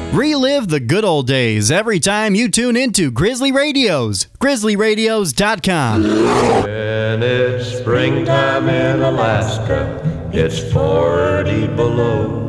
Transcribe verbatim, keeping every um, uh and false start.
Relive the good old days every time you tune into Grizzly Radios. grizzly radios dot com. When it's springtime in Alaska, it's forty below.